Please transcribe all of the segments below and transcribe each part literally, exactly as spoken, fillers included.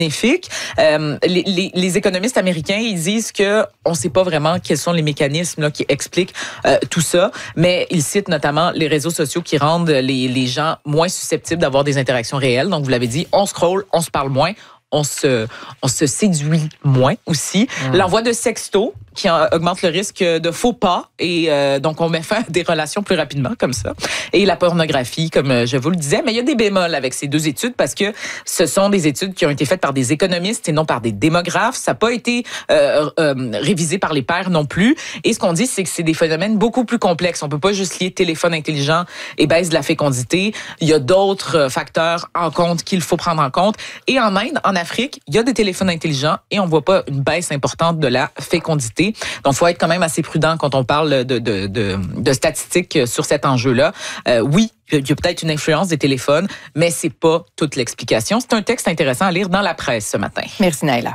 bénéfique. Euh, les, les, les économistes américains, ils disent que on ne sait pas vraiment quels sont les mécanismes là, qui expliquent euh, tout ça, mais ils citent notamment les réseaux sociaux qui rendent les, les gens moins susceptibles d'avoir des interactions réelles. Donc, vous l'avez dit, on scrolle, on se parle moins, on se, on se séduit moins aussi. Mmh. L'envoi de sextos qui augmente le risque de faux pas et euh, donc on met fin à des relations plus rapidement comme ça. Et la pornographie, comme je vous le disais, mais il y a des bémols avec ces deux études parce que ce sont des études qui ont été faites par des économistes et non par des démographes. Ça n'a pas été euh, euh, révisé par les pairs non plus. Et ce qu'on dit, c'est que c'est des phénomènes beaucoup plus complexes. On peut pas juste lier téléphone intelligent et baisse de la fécondité. Il y a d'autres facteurs en compte qu'il faut prendre en compte. Et en Inde, en Afrique, il y a des téléphones intelligents et on voit pas une baisse importante de la fécondité. Donc, il faut être quand même assez prudent quand on parle de, de, de, de statistiques sur cet enjeu-là. Euh, oui, il y a peut-être une influence des téléphones, mais c'est pas toute l'explication. C'est un texte intéressant à lire dans la presse ce matin. Merci, Naïla.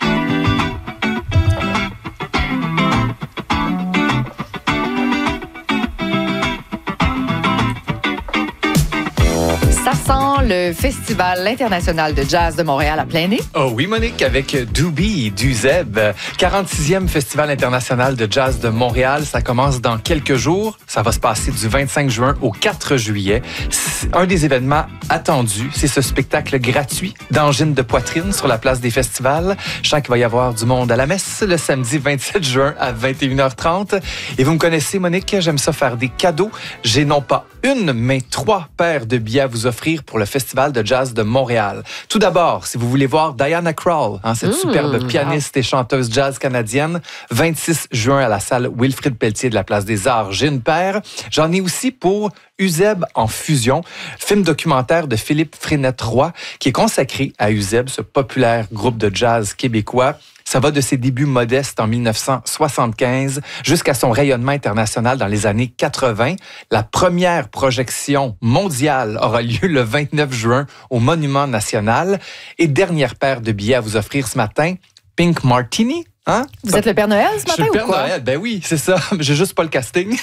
Ça sent le Festival international de jazz de Montréal à plein nez. Oh oui, Monique, avec Doobie, Duzeb, quarante-sixième Festival international de jazz de Montréal. Ça commence dans quelques jours. Ça va se passer du vingt-cinq juin au quatre juillet. C'est un des événements attendus, c'est ce spectacle gratuit d'angine de poitrine sur la place des festivals. Je sens qu'il va y avoir du monde à la messe le samedi vingt-sept juin à vingt et une heures trente. Et vous me connaissez, Monique, j'aime ça faire des cadeaux. J'ai non pas une, mais trois paires de billets à vous offrir pour le Festival de jazz de Montréal. Tout d'abord, si vous voulez voir Diana Krall, hein, cette mmh, superbe pianiste wow. et chanteuse jazz canadienne, vingt-six juin à la salle Wilfrid Pelletier de la Place des Arts, j'ai une paire. J'en ai aussi pour Eusèbe en fusion, film documentaire de Philippe Frenette-Roy qui est consacré à Eusèbe, ce populaire groupe de jazz québécois. Ça va de ses débuts modestes en dix-neuf cent soixante-quinze jusqu'à son rayonnement international dans les années quatre-vingt. La première projection mondiale aura lieu le vingt-neuf juin au Monument National. Et dernière paire de billets à vous offrir ce matin, Pink Martini. Hein? Vous êtes le Père Noël ce matin Je suis le Père ou quoi? Noël, ben oui, c'est ça. J'ai juste pas le casting.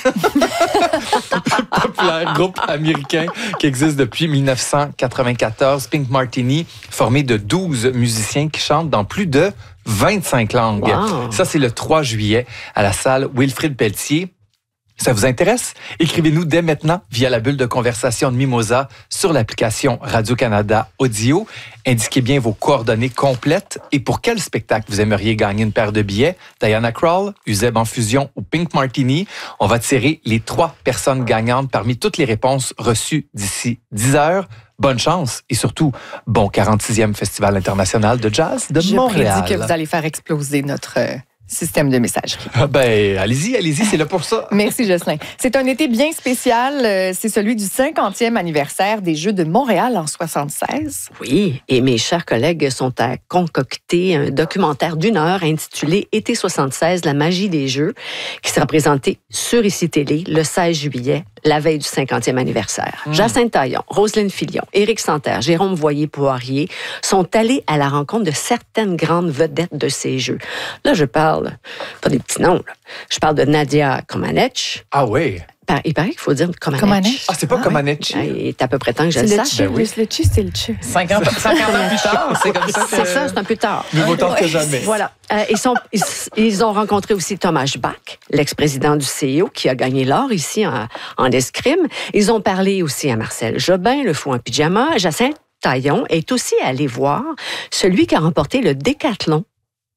Populaire groupe américain qui existe depuis dix-neuf cent quatre-vingt-quatorze. Pink Martini, formé de douze musiciens qui chantent dans plus de vingt-cinq langues. Wow. Ça, c'est le trois juillet à la salle Wilfrid Pelletier. Ça vous intéresse? Écrivez-nous dès maintenant via la bulle de conversation de Mimosa sur l'application Radio-Canada Audio. Indiquez bien vos coordonnées complètes et pour quel spectacle vous aimeriez gagner une paire de billets. Diana Krall, Eusèbe en fusion ou Pink Martini. On va tirer les trois personnes gagnantes parmi toutes les réponses reçues d'ici dix heures. Bonne chance et surtout, bon quarante-sixième Festival international de jazz de Je Montréal. Je prédis que vous allez faire exploser notre... Euh... système de messagerie. Ah ben, allez-y, allez-y, c'est là pour ça. Merci, Jocelyn. C'est un été bien spécial. C'est celui du cinquantième anniversaire des Jeux de Montréal en soixante-seize. Oui, et mes chers collègues sont à concocter un documentaire d'une heure intitulé Été soixante-seize, la magie des Jeux, qui sera présenté sur Ici Télé le seize juillet, la veille du cinquantième anniversaire. Mmh. Jacinthe Taillon, Roselyne Filion, Éric Santerre, Jérôme Voyer-Poirier sont allés à la rencontre de certaines grandes vedettes de ces Jeux. Là, je parle pas des petits noms, là. Je parle de Nadia Comaneci. Ah oui? Il paraît qu'il faut dire Comaneci. Comaneci. Ah, c'est pas ah, Comaneci. Oui. Il est à peu près temps que je le sache. Ben oui. Le chi, c'est le chi. cinquante ans plus tard, c'est comme ça. Que... C'est ça, c'est un peu tard. Mieux vaut tard que jamais. Voilà. Euh, ils, sont, ils, ils ont rencontré aussi Thomas Bach, l'ex-président du C I O, qui a gagné l'or ici en, en escrime. Ils ont parlé aussi à Marcel Jobin, le fou en pyjama. Jacinthe Taillon est aussi allé voir celui qui a remporté le décathlon.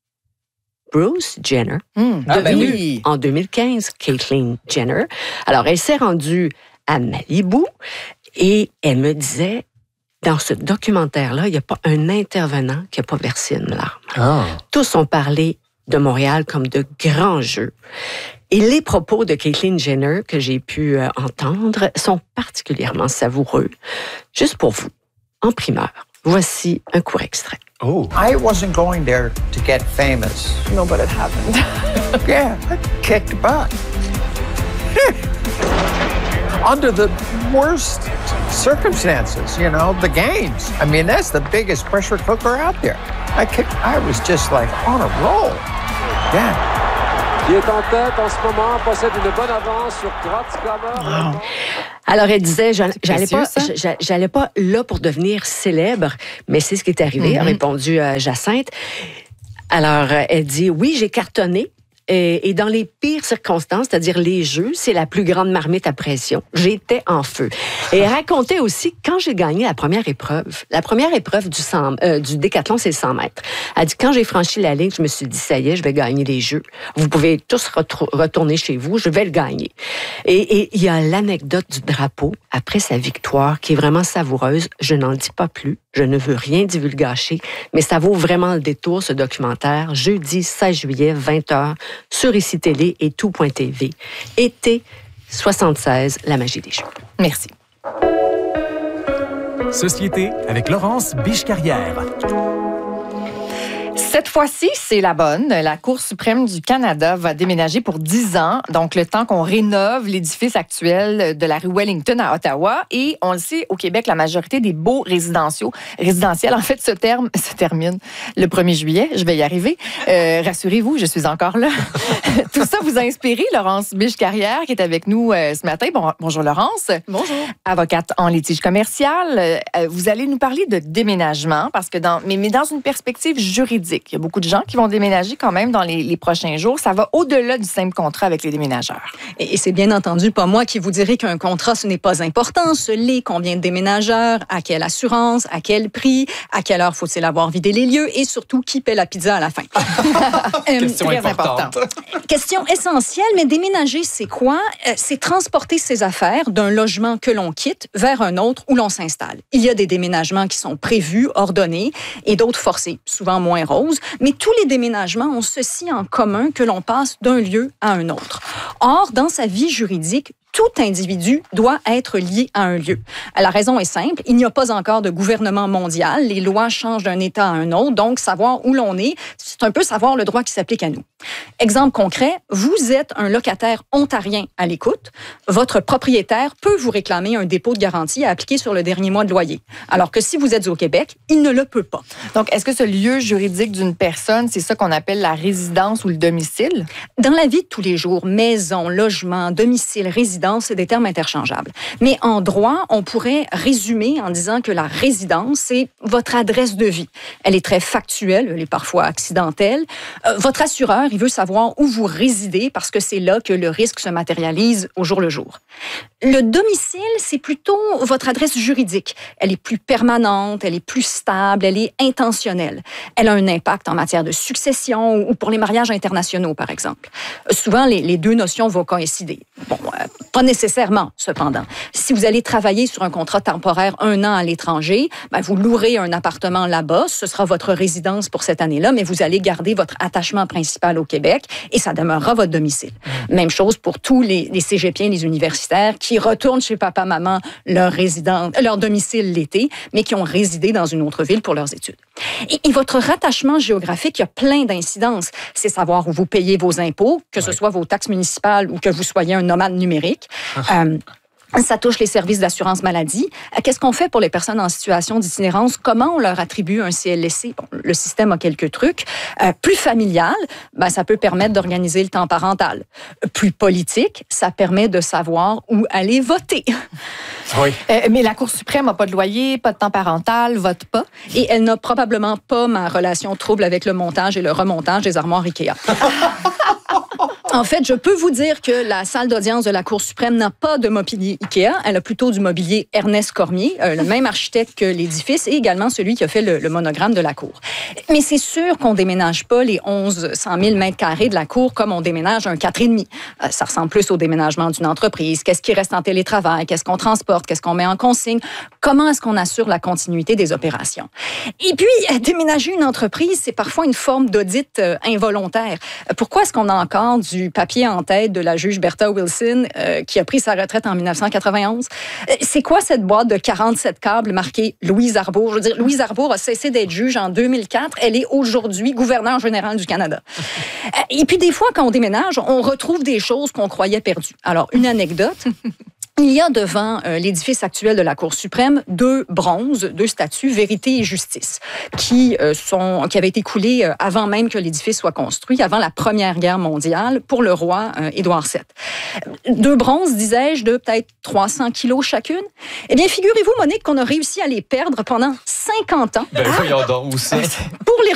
Bruce Jenner, mmh. ah, ben oui. en deux mille quinze, Caitlyn Jenner. Alors, elle s'est rendue à Malibu et elle me disait, dans ce documentaire-là, il n'y a pas un intervenant qui n'a pas versé une larme. Ah. Tous ont parlé de Montréal comme de grands jeux. Et les propos de Caitlyn Jenner que j'ai pu euh, entendre sont particulièrement savoureux. Juste pour vous, en primeur, voici un court extrait. Oh. I wasn't going there to get famous. No, but it happened. Yeah, I kicked butt. Under the worst circumstances, you know, the games. I mean, that's the biggest pressure cooker out there. I kicked, I was just like on a roll. Yeah. Qui est en tête en ce moment, possède une bonne avance sur Kratzkammer. Wow. Alors, elle disait, j'allais précieux, pas, ça. j'allais pas là pour devenir célèbre, mais c'est ce qui est arrivé, Mm-hmm. a répondu euh, Jacinthe. Alors, euh, elle dit, oui, j'ai cartonné. Et, et dans les pires circonstances, c'est-à-dire les jeux, c'est la plus grande marmite à pression. J'étais en feu. Et elle racontait aussi, quand j'ai gagné la première épreuve, la première épreuve du, cent, euh, du décathlon, c'est le cent mètres. Elle dit, quand j'ai franchi la ligne, je me suis dit, ça y est, je vais gagner les jeux. Vous pouvez tous retro- retourner chez vous, je vais le gagner. Et il y a l'anecdote du drapeau après sa victoire qui est vraiment savoureuse. Je n'en dis pas plus. Je ne veux rien divulgacher, mais ça vaut vraiment le détour, ce documentaire. Jeudi seize juillet, vingt heures, sur Ici Télé et tout point t v. Été soixante-seize, la magie des jeux. Merci. Société avec Laurence Biche-Carrière. Cette fois-ci, c'est la bonne. La Cour suprême du Canada va déménager pour dix ans, donc le temps qu'on rénove l'édifice actuel de la rue Wellington à Ottawa. Et on le sait, au Québec, la majorité des baux résidentiaux, résidentiels, en fait, ce terme se termine le premier juillet. Je vais y arriver. Euh, rassurez-vous, je suis encore là. Tout ça vous a inspiré, Laurence Biche-Carrière, qui est avec nous euh, ce matin. Bon, bonjour, Laurence. Bonjour. Avocate en litige commercial. Euh, vous allez nous parler de déménagement, parce que dans, mais, mais dans une perspective juridique. Il y a beaucoup de gens qui vont déménager quand même dans les, les prochains jours. Ça va au-delà du simple contrat avec les déménageurs. Et, et c'est bien entendu pas moi qui vous dirai qu'un contrat, ce n'est pas important. Ce l'est, combien de déménageurs, à quelle assurance, à quel prix, à quelle heure faut-il avoir vidé les lieux et surtout qui paie la pizza à la fin. euh, Question très importante. important. Question essentielle, mais déménager, c'est quoi? Euh, c'est transporter ses affaires d'un logement que l'on quitte vers un autre où l'on s'installe. Il y a des déménagements qui sont prévus, ordonnés, et d'autres forcés, souvent moins roses. Mais tous les déménagements ont ceci en commun que l'on passe d'un lieu à un autre. Or, dans sa vie juridique, tout individu doit être lié à un lieu. La raison est simple, il n'y a pas encore de gouvernement mondial, les lois changent d'un État à un autre, donc savoir où l'on est, c'est un peu savoir le droit qui s'applique à nous. Exemple concret, vous êtes un locataire ontarien à l'écoute, votre propriétaire peut vous réclamer un dépôt de garantie à appliquer sur le dernier mois de loyer, alors que si vous êtes au Québec, il ne le peut pas. Donc, est-ce que ce lieu juridique d'une personne, c'est ça qu'on appelle la résidence ou le domicile? Dans la vie de tous les jours, maison, logement, domicile, résidence, c'est des termes interchangeables. Mais en droit, on pourrait résumer en disant que la résidence, c'est votre adresse de vie. Elle est très factuelle, elle est parfois accidentelle. Euh, votre assureur, il veut savoir où vous résidez parce que c'est là que le risque se matérialise au jour le jour. Le domicile, c'est plutôt votre adresse juridique. Elle est plus permanente, elle est plus stable, elle est intentionnelle. Elle a un impact en matière de succession ou pour les mariages internationaux, par exemple. Souvent, les, les deux notions vont coïncider. Bon, euh, pas nécessairement, cependant. Si vous allez travailler sur un contrat temporaire un an à l'étranger, ben, vous louerez un appartement là-bas, ce sera votre résidence pour cette année-là, mais vous allez garder votre attachement principal au Québec et ça demeurera votre domicile. Mmh. Même chose pour tous les, les cégepiens, les universitaires qui retournent chez papa-maman leur résidence, leur domicile l'été, mais qui ont résidé dans une autre ville pour leurs études. Et, et votre rattachement géographique, il y a plein d'incidences. C'est savoir où vous payez vos impôts, que ce oui. soit vos taxes municipales ou que vous soyez un nomade numérique. euh, Ça touche les services d'assurance maladie. Qu'est-ce qu'on fait pour les personnes en situation d'itinérance? Comment on leur attribue un C L S C? Bon, le système a quelques trucs. Euh, plus familial, ben, ça peut permettre d'organiser le temps parental. Plus politique, ça permet de savoir où aller voter. Oui. Euh, mais la Cour suprême n'a pas de loyer, pas de temps parental, vote pas. Et elle n'a probablement pas ma relation trouble avec le montage et le remontage des armoires Ikea. En fait, je peux vous dire que la salle d'audience de la Cour suprême n'a pas de mobilier Ikea. Elle a plutôt du mobilier Ernest Cormier, euh, le même architecte que l'édifice et également celui qui a fait le, le monogramme de la Cour. Mais c'est sûr qu'on déménage pas les onze cent mille mètres carrés de la Cour comme on déménage un quatre et demi. Euh, ça ressemble plus au déménagement d'une entreprise. Qu'est-ce qui reste en télétravail? Qu'est-ce qu'on transporte? Qu'est-ce qu'on met en consigne? Comment est-ce qu'on assure la continuité des opérations? Et puis, euh, déménager une entreprise, c'est parfois une forme d'audit euh, involontaire. Euh, pourquoi est-ce qu'on a encore du papier en tête de la juge Bertha Wilson euh, qui a pris sa retraite en dix-neuf cent quatre-vingt-onze? Euh, c'est quoi cette boîte de quarante-sept câbles marquée Louise Arbour? Je veux dire, Louise Arbour a cessé d'être juge en deux mille quatre. Elle est aujourd'hui gouverneure générale du Canada. Euh, et puis, des fois, quand on déménage, on retrouve des choses qu'on croyait perdues. Alors, une anecdote. il y a devant euh, l'édifice actuel de la Cour suprême deux bronzes, deux statues, Vérité et Justice, qui, euh, sont, qui avaient été coulées euh, avant même que l'édifice soit construit, avant la Première Guerre mondiale, pour le roi euh, Édouard sept. Deux bronzes, disais-je, de peut-être trois cents kilos chacune. Eh bien, figurez-vous, Monique, qu'on a réussi à les perdre pendant cinquante ans. Ben voyons donc, où ça? Pour les